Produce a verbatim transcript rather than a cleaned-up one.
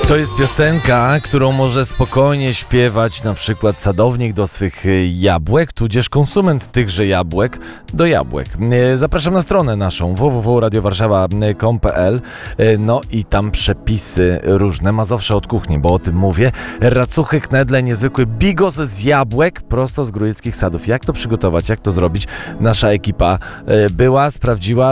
To jest piosenka, którą może spokojnie śpiewać na przykład sadownik do swych jabłek, tudzież konsument tychże jabłek do jabłek. Zapraszam na stronę naszą w w w kropka radio warszawa kropka com kropka p l. No i tam przepisy różne, Mazowsze od kuchni, bo o tym mówię. Racuchy, knedle, niezwykły bigos z jabłek prosto z grójeckich sadów. Jak to przygotować, jak to zrobić? Nasza ekipa była, sprawdziła.